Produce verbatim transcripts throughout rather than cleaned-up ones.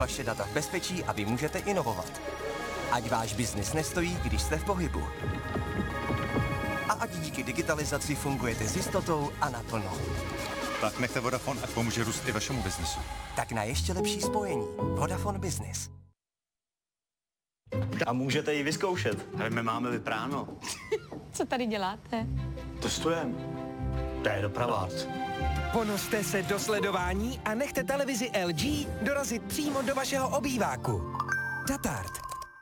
Vaše data v bezpečí a vy můžete inovovat. Ať váš biznis nestojí, když jste v pohybu. A ať díky digitalizaci fungujete s jistotou a naplno. Tak nechte Vodafone, ať pomůže růst i vašemu biznesu. Tak na ještě lepší spojení. Vodafone Business. A můžete ji vyzkoušet. Ale my máme vypráno. Co tady děláte? Testujeme. To je dopravák. Ponořte se do sledování a nechte televizi L G dorazit přímo do vašeho obýváku. Tatart.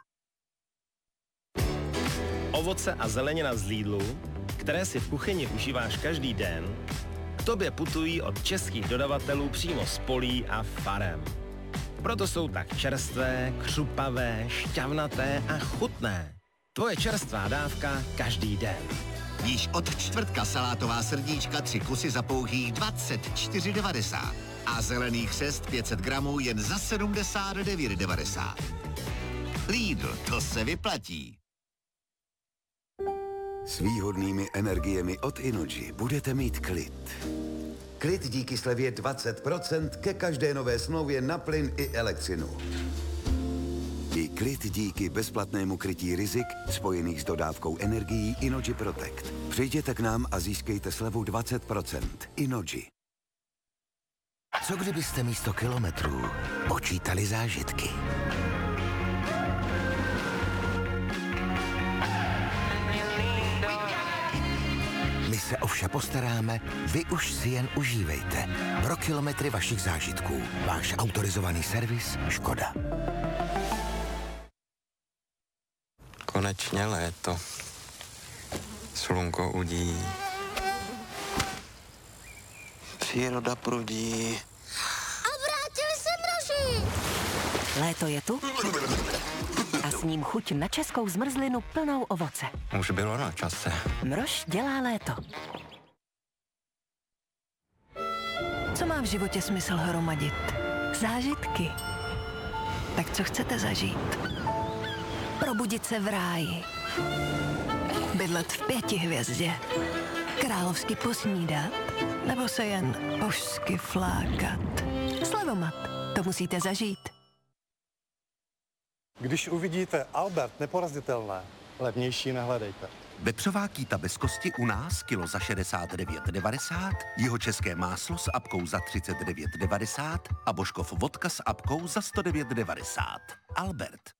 Ovoce a zelenina z Lidlu, které si v kuchyni užíváš každý den, k tobě putují od českých dodavatelů přímo z polí a farem. Proto jsou tak čerstvé, křupavé, šťavnaté a chutné. Tvoje čerstvá dávka každý den. Již od čtvrtka salátová srdíčka tři kusy za pouhých dvacet čtyři devadesát a zelený chřest pět set gramů jen za sedmdesát devět devadesát. Lidl, to se vyplatí. S výhodnými energiemi od Inoji budete mít klid. Klid díky slevě dvacet procent ke každé nové smlouvě na plyn i elektřinu. I klid díky bezplatnému krytí rizik spojených s dodávkou energií Inoji Protect. Přijděte k nám a získejte slevu dvacet procent. Inoji. Co kdybyste místo kilometrů počítali zážitky? My se o vše postaráme, vy už si jen užívejte. Pro kilometry vašich zážitků. Váš autorizovaný servis Škoda. Konečně léto. Slunko udí. Příroda prudí. A vrátili se mraži! Léto je tu a s ním chuť na českou zmrzlinu plnou ovoce. Už bylo na čase. Mrož dělá léto. Co má v životě smysl hromadit? Zážitky. Tak co chcete zažít? Probudit se v ráji. Bydlet v pěti hvězdě. Královsky posnídat. Nebo se jen božsky flákat. Slevomat. To musíte zažít. Když uvidíte Albert neporazitelné, levnější nehledejte. Vepřová kýta bez kosti u nás kilo za šedesát devět devadesát, jihočeské máslo s apkou za třicet devět devadesát a Božkov vodka s apkou za sto devět devadesát. Albert.